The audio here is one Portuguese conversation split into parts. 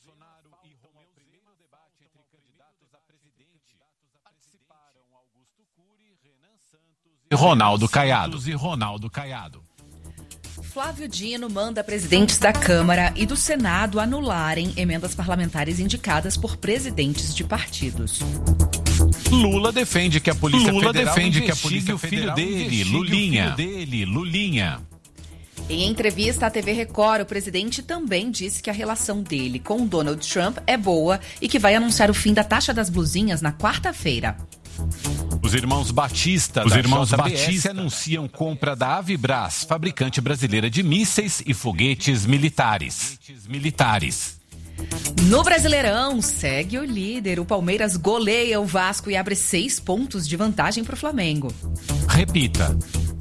Ronaldo Caiado. Flávio Dino manda presidentes da Câmara e do Senado anularem emendas parlamentares indicadas por presidentes de partidos. Lula defende que a Polícia Federal investigue o filho dele, Lulinha. Em entrevista à TV Record, o presidente também disse que a relação dele com Donald Trump é boa e que vai anunciar o fim da taxa das blusinhas na quarta-feira. Os irmãos Batista anunciam compra da Avibras, fabricante brasileira de mísseis e foguetes militares. No Brasileirão, segue o líder. O Palmeiras goleia o Vasco e abre 6 pontos de vantagem para o Flamengo. Repita.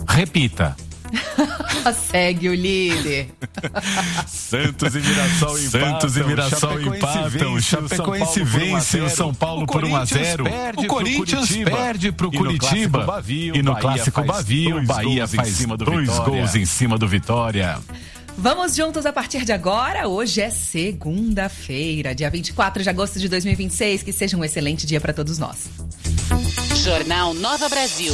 Segue o líder. Santos e Mirassol empatam. Chapecoense vence o São Paulo por 1-0. O Corinthians perde pro Curitiba. E no Clássico Bavi, o Bahia faz 2 gols em cima do Vitória. Vamos juntos a partir de agora. Hoje é segunda-feira, dia 24 de agosto de 2026. Que seja um excelente dia para todos nós. Jornal Nova Brasil.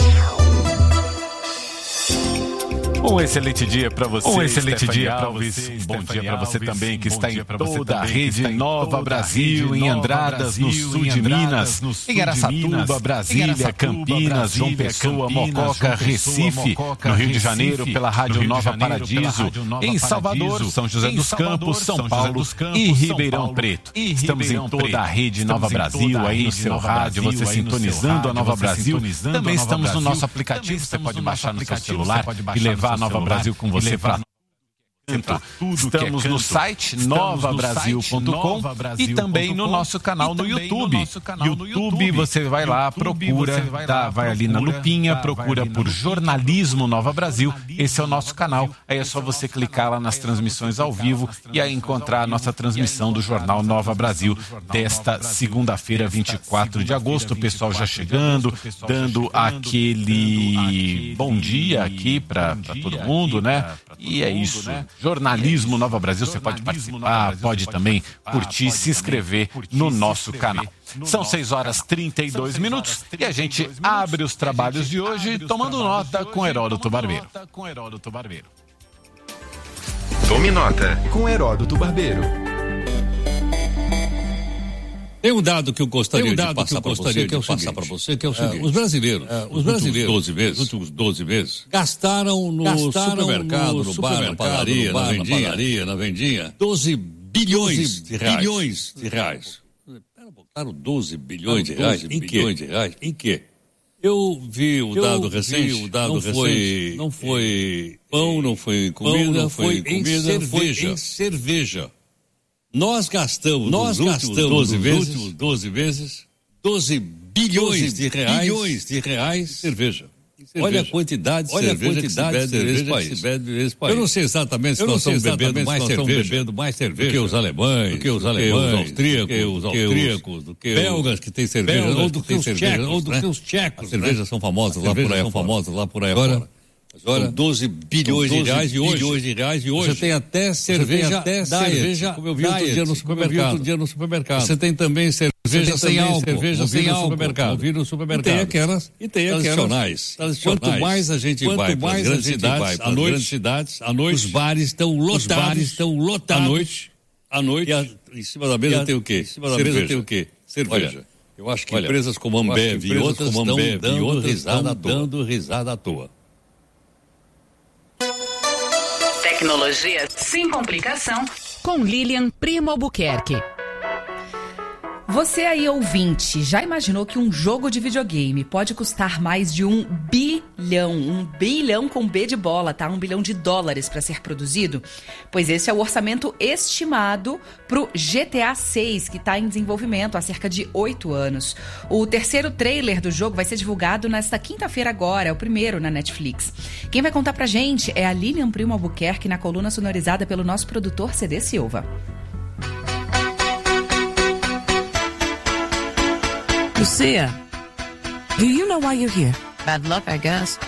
Um excelente dia para você. Um bom dia para você também que está em toda a rede Nova Brasil, em Andradas, no sul de Minas, em Araçatuba, Brasília, Campinas, João Pessoa, Mococa, Recife, no Rio de Janeiro, pela Rádio Nova Paradiso, em Salvador, São José dos Campos, São Paulo e Ribeirão Preto. Estamos em toda a rede Nova Brasil, aí no seu rádio, você sintonizando a Nova Brasil. Também estamos no nosso aplicativo, você pode baixar no seu celular e levar a Nova Brasil com você para Estamos no site novabrasil.com e também no nosso canal no YouTube. YouTube, você vai lá, procura, vai ali na lupinha, procura por Jornalismo Nova Brasil. Esse é o nosso canal. Aí é só você clicar lá nas transmissões ao vivo e aí encontrar a nossa transmissão do Jornal Nova Brasil desta segunda-feira, 24 de agosto. O pessoal já chegando, dando aquele bom dia aqui para todo mundo, né? E é isso. Jornalismo Nova Brasil, você pode participar, pode também curtir, se inscrever no nosso canal. São 6h32 e a gente abre os trabalhos de hoje tomando nota com Heródoto Barbeiro. Tome nota com Heródoto Barbeiro. Tem um dado que eu gostaria de passar para você, que é o seguinte. Os brasileiros, nos últimos 12 meses, gastaram no supermercado, no bar, na padaria, na vendinha, 12 bilhões de reais. Gastaram 12 bilhões de reais? Em quê? Eu vi o dado recente, não foi pão, não foi comida, foi em cerveja. Nós gastamos nos últimos 12 meses 12 bilhões de reais em cerveja. Olha a quantidade de cerveja que se bebe nesse país. Eu não sei exatamente se nós estamos bebendo mais cerveja do que os alemães, do que os austríacos, do que os belgas que têm cerveja, ou do que os tchecos. As cervejas são famosas lá por aí afora. São 12 bilhões de reais e hoje você tem até cerveja, como eu vi outro dia no supermercado. Você tem também cerveja sem álcool no supermercado. E tem aquelas tradicionais. Quanto mais a gente vai para as grandes cidades, à noite, os bares estão lotados. À noite, e em cima da mesa tem o quê? Cerveja. Olha, eu acho que empresas como Ambev e outras estão dando risada à toa. Tecnologia sem complicação com Lilian Primo Albuquerque. Você aí, ouvinte, já imaginou que um jogo de videogame pode custar mais de $1 bilhão? $1 bilhão com B de bola, tá? $1 bilhão para ser produzido? Pois esse é o orçamento estimado pro GTA 6, que está em desenvolvimento há cerca de 8 anos. O terceiro trailer do jogo vai ser divulgado nesta quinta-feira agora, é o primeiro na Netflix. Quem vai contar pra gente é a Lilian Primo Albuquerque, na coluna sonorizada pelo nosso produtor CD Silva. Lucia, do you know why you're here? Bad luck, I guess.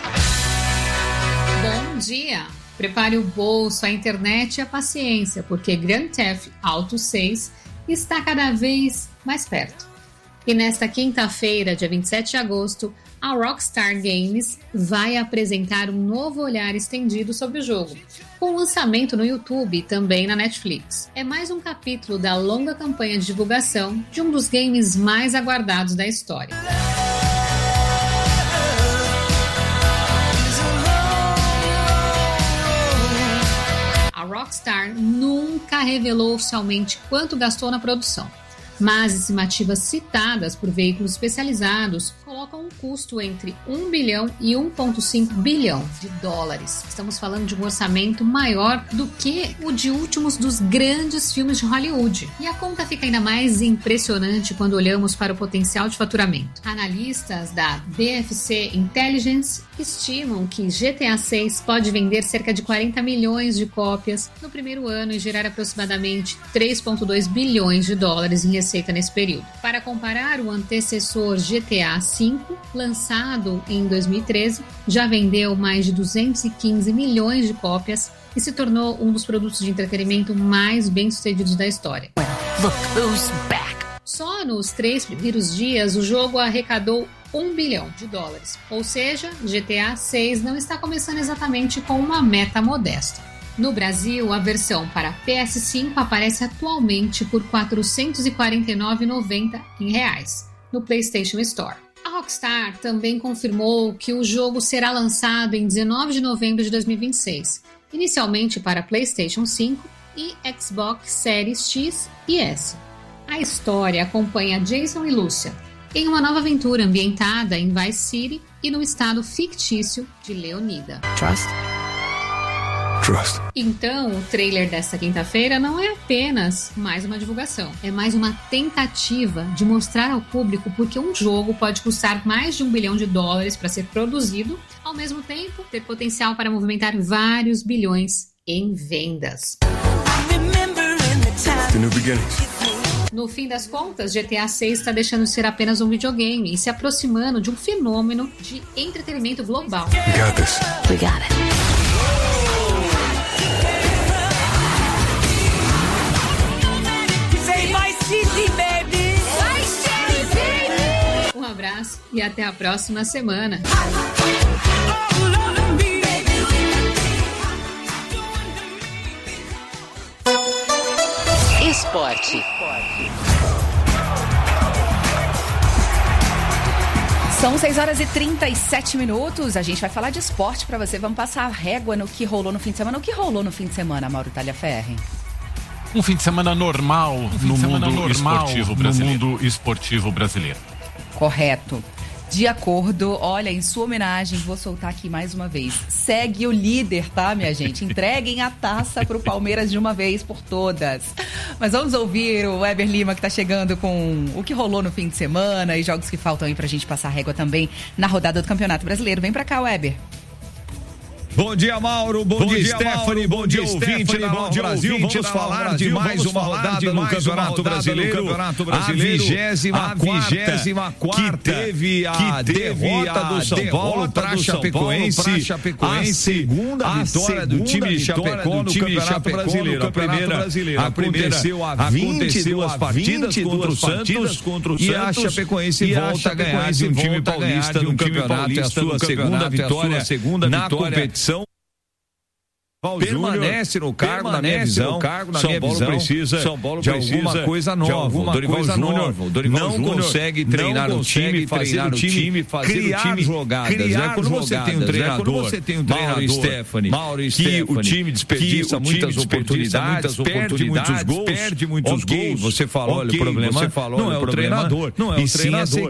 Bom dia! Prepare o bolso, a internet e a paciência, porque Grand Theft Auto 6 está cada vez mais perto. E nesta quinta-feira, dia 27 de agosto, a Rockstar Games vai apresentar um novo olhar estendido sobre o jogo, com lançamento no YouTube e também na Netflix. É mais um capítulo da longa campanha de divulgação de um dos games mais aguardados da história. A Rockstar nunca revelou oficialmente quanto gastou na produção, mas estimativas citadas por veículos especializados colocam um custo entre 1 bilhão e 1,5 bilhão de dólares. Estamos falando de um orçamento maior do que o de últimos dos grandes filmes de Hollywood. E a conta fica ainda mais impressionante quando olhamos para o potencial de faturamento. Analistas da BFC Intelligence estimam que GTA 6 pode vender cerca de 40 milhões de cópias no primeiro ano e gerar aproximadamente 3,2 bilhões de dólares em receita nesse período. Para comparar, o antecessor GTA V, lançado em 2013, já vendeu mais de 215 milhões de cópias e se tornou um dos produtos de entretenimento mais bem-sucedidos da história. Look who's back. Só nos 3 primeiros dias, o jogo arrecadou 1 bilhão de dólares. Ou seja, GTA 6 não está começando exatamente com uma meta modesta. No Brasil, a versão para PS5 aparece atualmente por R$ 449,90 em reais, no PlayStation Store. A Rockstar também confirmou que o jogo será lançado em 19 de novembro de 2026, inicialmente para PlayStation 5 e Xbox Series X e S. A história acompanha Jason e Lucia em uma nova aventura ambientada em Vice City e no estado fictício de Leonida. Trust. Então, o trailer desta quinta-feira não é apenas mais uma divulgação, é mais uma tentativa de mostrar ao público porque um jogo pode custar mais de $1 bilhão para ser produzido, ao mesmo tempo ter potencial para movimentar vários bilhões em vendas. No fim das contas, GTA 6 está deixando de ser apenas um videogame e se aproximando de um fenômeno de entretenimento global. We got it. Um abraço e até a próxima semana. Esporte. São 6h37. A gente vai falar de esporte pra você. Vamos passar a régua no que rolou no fim de semana. O que rolou no fim de semana, Mauro Talhaferri? Um fim de semana normal no mundo esportivo brasileiro. Correto. De acordo, olha, em sua homenagem, vou soltar aqui mais uma vez. Segue o líder, tá, minha gente? Entreguem a taça pro Palmeiras de uma vez por todas. Mas vamos ouvir o Weber Lima, que tá chegando com o que rolou no fim de semana e jogos que faltam aí pra gente passar a régua também na rodada do Campeonato Brasileiro. Vem pra cá, Weber. Bom dia, Mauro. Bom dia, Stephanie. Bom dia, ouvinte da Nova Brasil. Vamos falar de mais uma rodada no Campeonato Brasileiro. A 24ª que teve a derrota do São Paulo para a Chapecoense. A segunda vitória do time de Chapecó no Campeonato Brasileiro. A primeira aconteceu há 22 partidas contra o Santos. E a Chapecoense volta a ganhar de um time paulista no campeonato. É a sua segunda vitória na competição. Permanece no cargo, na minha visão. São Paulo precisa de alguma coisa nova. O Dorival Júnior não consegue treinar o time, fazer o time criar jogadas. Quando você tem um treinador, Mauro e Stephanie, que o time desperdiça muitas oportunidades, perde muitos gols. Você falou, olha, o problema não é o treinador, e sim a